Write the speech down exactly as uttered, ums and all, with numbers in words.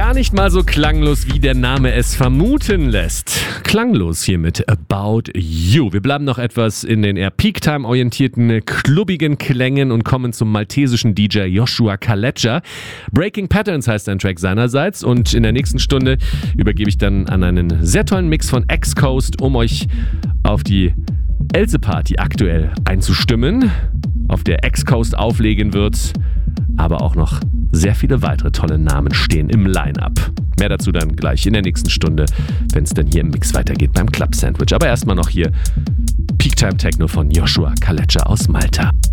Gar nicht mal so klanglos, wie der Name es vermuten lässt. Klanglos hier mit About You. Wir bleiben noch etwas in den eher Peak-Time-orientierten, klubbigen Klängen und kommen zum maltesischen D J Joshua Kalecha. Breaking Patterns heißt ein Track seinerseits und in der nächsten Stunde übergebe ich dann an einen sehr tollen Mix von X-Coast, um euch auf die Else-Party aktuell einzustimmen, auf der X-Coast auflegen wird, aber auch noch sehr viele weitere tolle Namen stehen im Line-Up. Mehr dazu dann gleich in der nächsten Stunde, wenn es dann hier im Mix weitergeht beim Club Sandwich. Aber erstmal noch hier Peak Time Techno von Joshua Kalecha aus Malta.